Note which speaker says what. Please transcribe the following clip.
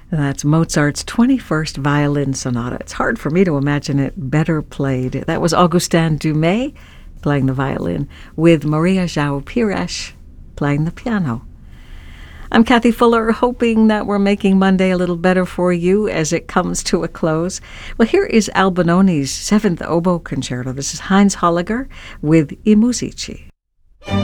Speaker 1: That's Mozart's 21st Violin Sonata. It's hard for me to imagine it better played. That was Augustin Dumay playing the violin, with Maria João Pires playing the piano. I'm Kathy Fuller, hoping that we're making Monday a little better for you as it comes to a close. Well, here is Albinoni's 7th Oboe Concerto. This is Heinz Holliger with I Musici.